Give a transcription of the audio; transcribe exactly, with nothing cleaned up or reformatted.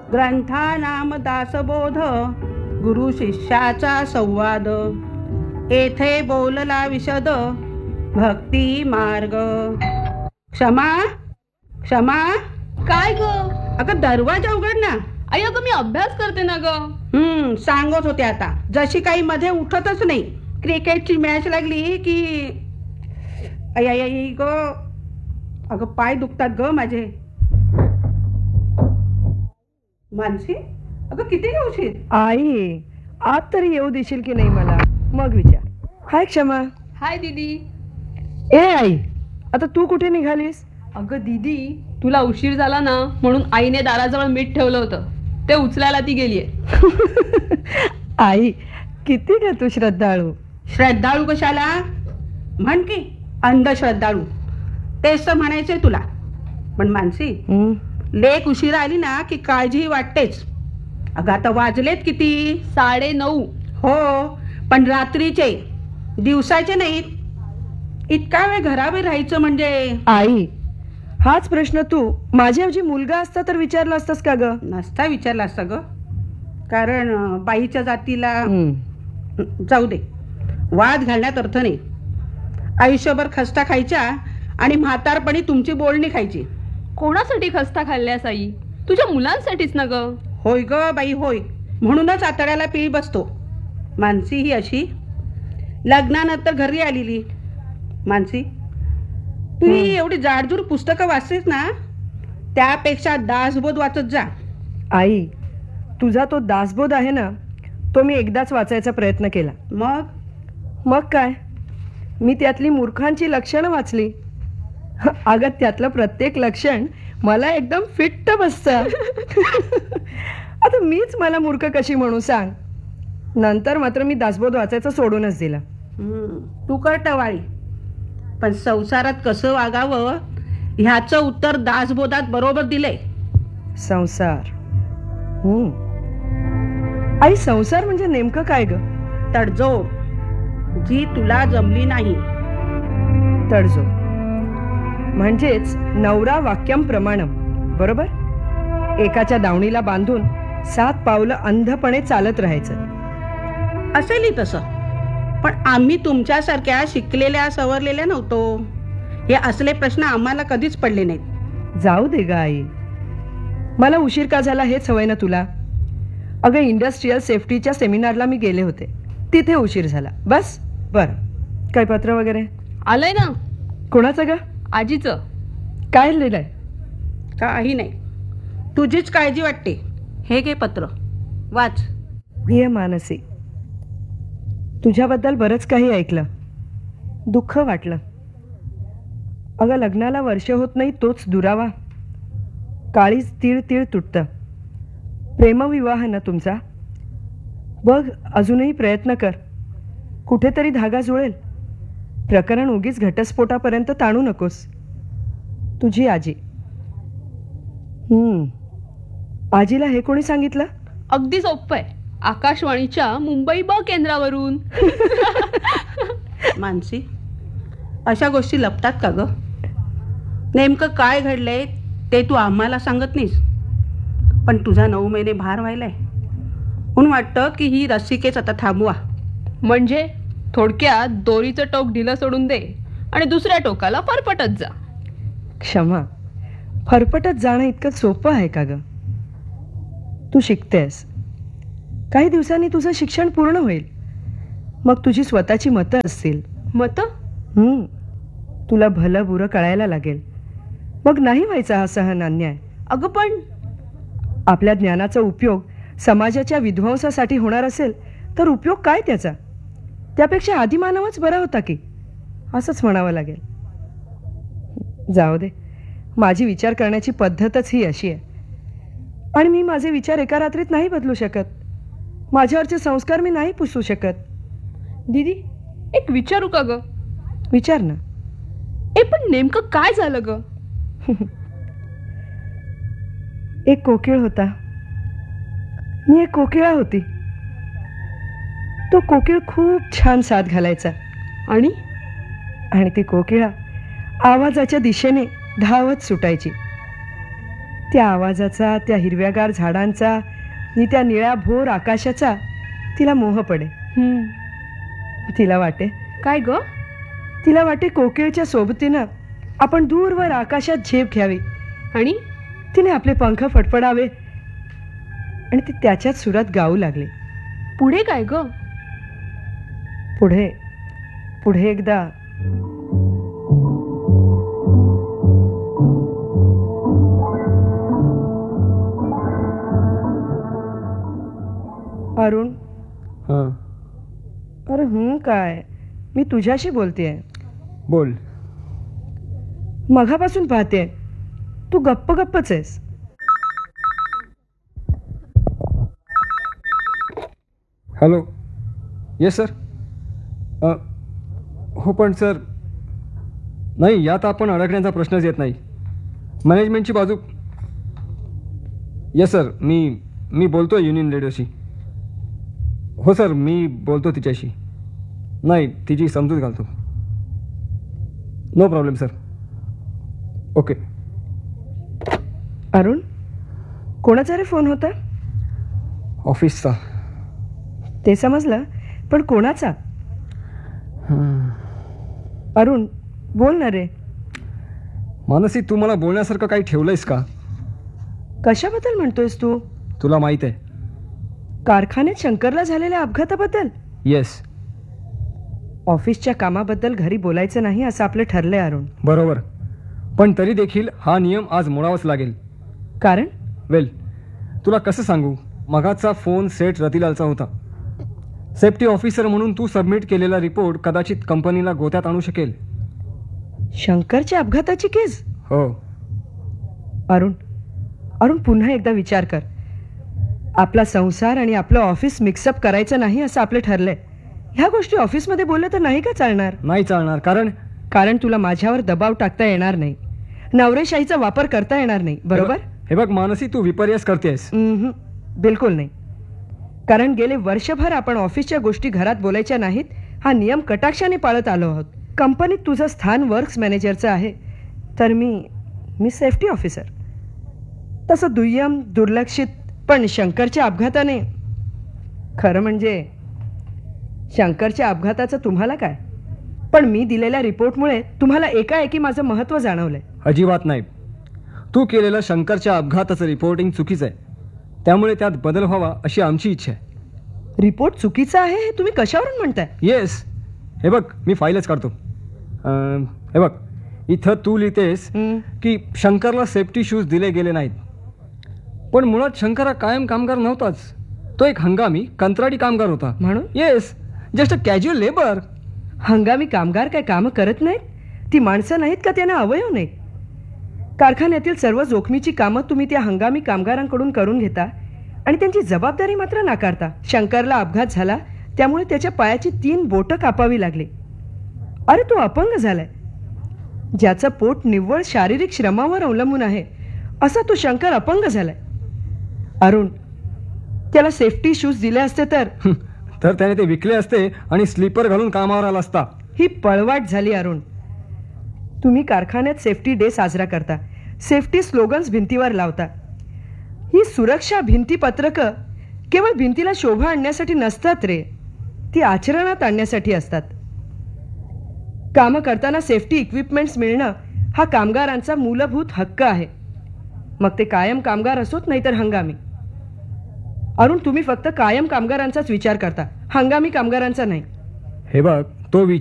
ग्रंथा नाम दासबोध, गुरु शिष्याचा संवाद. येथे बोलला विशद, भक्ती मार्ग. क्षमा क्षमा. काय ग? अगं दरवाजा उघड ना. आई अगं मी अभ्यास करते ना ग. हम्म सांगत होते आता. जशी काही मध्ये उठतच नाही. क्रिकेटची मॅच लागली की आई आई आई ग. अगं पाय दुखतात ग माझे. मानसी अगं किती उशीर. आई आत तरी येऊ देशील की नाही मला, मग विचार. हाय क्षमा. हाय दीदी. ए आई, आता तू कुठे निघालीस? अगं दीदी, तुला उशीर झाला ना म्हणून आईने दाराजवळ मीठ ठेवलं होतं, ते उचलायला ती गेलीये. आई किती ग तू श्रद्धाळू. श्रद्धाळू कशाला म्हण की, अंधश्रद्धाळू तेच तर म्हणायचंय तुला. पण मानसी, लेक उशिरा आली ना की काळजी वाटतेच. अगं आता वाजलेत किती? साडे नऊ. हो पण रात्रीचे, दिवसाचे नाहीत. इतका वेळ घराबाहेर राहायचं म्हणजे. आई हाच प्रश्न तू माझ्याऐवजी मुलगा असता तर विचारला असतास का ग? नसता विचारला असता ग. कारण बाईच्या जातीला. जाऊ दे, वाद घालण्यात अर्थ नाही. आयुष्यभर खस्ता खायच्या आणि म्हातारपणी तुमची बोलणी खायची. कोणासाठी खस्ता खाल्ल्यास आई? तुझ्या मुलांसाठीच ना ग. होय ग बाई होय, म्हणूनच आतड्याला पिळी बसतो. मानसी ही अशी लग्नानंतर घरी आलेली. मानसी तू ही एवढी जाडजूड पुस्तकं वाचतेस ना, त्यापेक्षा दासबोध वाचत जा. आई तुझा तो दासबोध आहे ना, तो मी एकदाच वाचायचा प्रयत्न केला. मग मग काय, मी त्यातली मूर्खांची लक्षणं वाचली. अगं त्यातलं प्रत्येक लक्षण मला एकदम फिट्ट बसतं. आता मीच मला मूर्ख कशी म्हणू सांग. नंतर मात्र मी दासबोध वाचायचं सोडूनच दिलं. तू कर टवाळी, पण संसारात कसं वागावं ह्याचं उत्तर दासबोधात बरोबर दिलंय. संसार. हम्म आई संसार म्हणजे नेमकं काय ग? तडजोड जी तुला जमली नाही. तडजोड म्हणजेच नवरा वाक्यम प्रमाणम, बरोबर? एकाच्या दावणीला बांधून सात पावलं अंधपणे चालत राहायचं. असेलही तसं, पण आम्ही तुमच्यासारख्या शिकलेल्या सवरलेल्या नव्हतो. हे असले प्रश्न आम्हाला कधीच पडले नाहीत. जाऊ दे ग आई, मला उशीर का झाला हेच हवंय ना तुला. अगं इंडस्ट्रियल सेफ्टीच्या सेमिनारला मी गेले होते, तिथे उशीर झाला बस. बर काय पत्र वगैरे आलंय ना? कोणाचं ग? आजीचं. काय लिहिलंय? काही नाही, तुझीच काळजी वाटते. हे घे पत्र, वाच. प्रिय मानसी, तुझ्याबद्दल बरंच काही ऐकलं, दुःख वाटलं. अगं लग्नाला वर्ष होत नाही तोच दुरावा. काळीच तीळ तीळ तुटतं. प्रेमविवाह ना तुमचा. बघ अजूनही प्रयत्न कर, कुठेतरी धागा जुळेल. प्रकरण उगीच घटस्फोटापर्यंत ताणू नकोस. तुझी आजी. हम्म आजीला हे कोणी सांगितलं? अगदी सोपं आहे, आकाशवाणीच्या मुंबई ब केंद्रावरून. मानसी अशा गोष्टी लपतात का ग? नेमकं काय घडलंय ते तू आम्हाला सांगत नाहीस. पण तुझा नऊ महिने भार व्हायलाय म्हणून वाटतं की ही रसिकेच आता थांबवा. म्हणजे थोडक्यात दोरीचं टोक ढिलं सोडून दे आणि दुसऱ्या टोकाला फरफटत जा. क्षमा, फरफटत जाणं इतकं सोपं आहे का ग? तू शिकतेस, काही दिवसांनी तुझं शिक्षण पूर्ण होईल. मग तुझी स्वतःची मतं असतील. मतं? हम्म तुला भलं बुरं कळायला लागेल. मग नाही व्हायचा हा सहन अन्याय. अगं पण आपल्या ज्ञानाचा उपयोग समाजाच्या विध्वंसासाठी होणार असेल तर उपयोग काय त्याचा? त्यापेक्षा आदिमानवच बरा होता की, असंच म्हणावं लागेल. जाऊ दे, माझी विचार करण्याची पद्धतच ही अशी आहे. आणि मी माझे विचार एका रात्रीत नाही बदलू शकत. माझ्यावरचे संस्कार मी नाही पुसू शकत. दीदी एक विचारू का ग? विचार ना. ए पण नेमकं काय झालं ग? एक कोकिळ होता. मी एक कोकिळा होती. तो कोकिळ खूप छान साद घालायचा. आणि आणि ती कोकिळा आवाजाच्या दिशेने धावत सुटायची. त्या आवाजाचा, त्या हिरव्यागार झाडांचा आणि त्या निळ्या भोर आकाशाचा तिला मोह पडे. हम्म. तिला वाटे काय ग? तिला वाटे कोकिळच्या सोबतीनं आपण दूरवर आकाशात झेप घ्यावी आणि तिने आपले पंख फडफडावे आणि ती त्याच्याच सुरात गाऊ लागले. पुढे काय ग? पुढे पुढे एकदा अरुण. हां अरे हं काय, मी तुझ्याशी बोलतेय. बोल. मघापासून पाहते तू गप्प गप्पच आहेस. हॅलो. Yes sir. हो पण सर नाही, यात आपण अडकण्याचा प्रश्नच येत नाही. मॅनेजमेंटची बाजू. येस सर, मी मी बोलतो युनियन रेडिओशी. हो सर, मी बोलतो तिच्याशी. नाही, तिची समजूत घालतो. No problem sir. Okay. Arun, कोणाचा रे फोन होता? ऑफिसचा. ते समजलं, पण कोणाचा? अरुण बोल ना रे. मानसी, तू मला बोलण्यासारखं काही ठेवलंयस का? कशाबद्दल म्हणतोयस तू? तुला माहीत आहे. कारखान्यात शंकरला झालेल्या अपघाताबद्दल? येस. ऑफिसच्या कामाबद्दल घरी बोलायचं नाही असं आपलं ठरलंय अरुण. बरोबर, पण तरी देखील हा नियम आज मोडावाच लागेल. कारण? वेल, तुला कसं सांगू. मगाचा फोन सेठ रतिलालचा होता. सेफ्टी ऑफिसर म्हणून तू सबमिट केलेला रिपोर्ट कदाचित कंपनीला गोत्यात आणू शकेल. शंकरच्या अपघाताची केस? हो. अरुण अरुण पुन्हा एकदा विचार कर. आपला संसार आणि आपलं ऑफिस मिक्सअप करायचं नाही असं आपलं ठरलंय. ह्या गोष्टी ऑफिसमध्ये बोललं तर नाही का चालणार? नाही चालणार. कारण कारण तुला माझ्यावर दबाव टाकता येणार नाही, नवरेशाहीचा वापर करता येणार नाही. बरोबर? हे बघ मानसी, तू विपर्यास करतेस. उम्हम, बिलकुल नाही. कारण गेले वर्षभर आपण ऑफिसच्या गोष्टी घरात बोलायच्या नाहीत हा नियम कटाक्षाने पाळत आलो आहोत. कंपनीत तुझं स्थान वर्क्स मॅनेजरचं आहे, तर मी मी सेफ्टी ऑफिसर. तसं दुय्यम दुर्लक्षित. पण शंकरच्या अपघाताने, खरं म्हणजे शंकरच्या अपघाताचं तुम्हाला काय, पण मी दिलेल्या रिपोर्टमुळे तुम्हाला एकाएकी माझं महत्त्व जाणवलंय. अजिबात नाही. तू केलेलं शंकरच्या अपघाताचं रिपोर्टिंग चुकीचं आहे. त्यामुळे त्यात बदल व्हावा अशी आमची इच्छा आहे. रिपोर्ट चुकीचा आहे हे तुम्ही कशावरून म्हणताय? येस. हे बघ, मी फाईलच काढतो. अं, हे बघ, इथं तू लिहितेस हं. की शंकरला सेफ्टी शूज दिले गेले नाहीत. पण मुळात शंकर हा कायम कामगार नव्हताच. तो एक हंगामी कंत्राटी कामगार होता. म्हणून? Yes, just a casual labour. हंगामी कामगार काय कामं करत नाहीत? ती माणसं नाहीत का त्यांना अवयव नाहीत? कारखान्यातील सर्व जोखमीची कामं तुम्ही त्या हंगामी कामगारांकडून करून घेता आणि त्यांची जबाबदारी मात्र नाकारता. शंकरला अपघात झाला त्यामुळे त्याच्या पायाची तीन बोटं कापावी लागली. अरे तो अपंग झालाय. ज्याचं पोट निव्वळ शारीरिक श्रमावर अवलंबून आहे असा तो शंकर अपंग झालाय. अरुण, त्याला सेफ्टी शूज दिले असते तर तर त्याने ते विकले असते आणि स्लीपर घालून कामावर आला असता. ही पळवाट झाली. अरुण, तुम्ही कारखान्यात सेफ्टी डे साजरा करता, सेफ्टी स्लोगन्स भिंतीवर लावता. ही सुरक्षा भिंतीपत्रकं केवळ भिंतीला शोभा आणण्यासाठी नसतात रे, ती आचरणात आणण्यासाठी असतात. कामं करताना सेफ्टी इक्विपमेंट्स मिळणं हा कामगारांचा मूलभूत हक्क आहे, मग ते कायम कामगार असोत नाहीतर हंगामी. अरुण, तुम्ही फक्त कायम कामगारांचाच विचार करता, हंगामी कामगारांचा नाही. हे बघ, तो